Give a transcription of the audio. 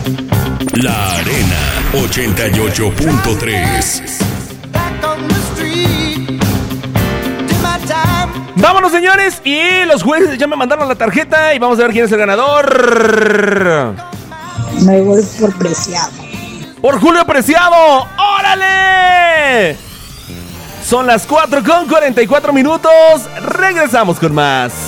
La Arena 88.3. Vámonos, señores, y los jueces ya me mandaron la tarjeta y vamos a ver quién es el ganador. Me voy por Preciado. Por Julio Preciado. ¡Órale! Son las 4:44. Regresamos con más.